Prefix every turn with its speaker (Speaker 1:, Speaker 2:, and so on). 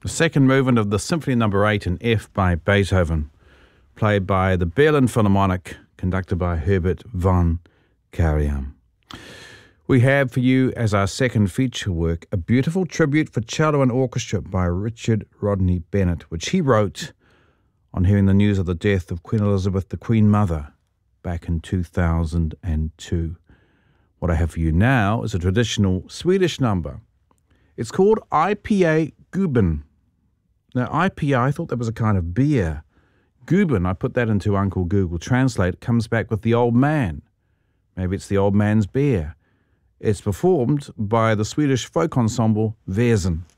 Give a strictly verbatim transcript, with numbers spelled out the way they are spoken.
Speaker 1: The second movement of the Symphony Number eight in F by Beethoven, played by the Berlin Philharmonic, conducted by Herbert von Karajan. We have for you as our second feature work a beautiful tribute for cello and orchestra by Richard Rodney Bennett, which he wrote on hearing the news of the death of Queen Elizabeth, the Queen Mother, back in two thousand two. What I have for you now is a traditional Swedish number. It's called I P A Guben. Now, I P A, I thought that was a kind of beer. Guben, I put that into Uncle Google Translate, comes back with the old man. Maybe it's the old man's beer. It's performed by the Swedish folk ensemble Väsen.